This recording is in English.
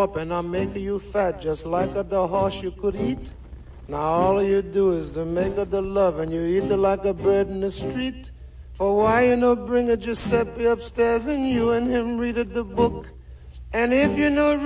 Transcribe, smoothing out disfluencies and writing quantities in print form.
up and I'm making you fat just like the horse you could eat. Now all you do is to make her the love and you eat her like a bird in the street. For why you no bring a Giuseppe upstairs and you and him read the book? And if you know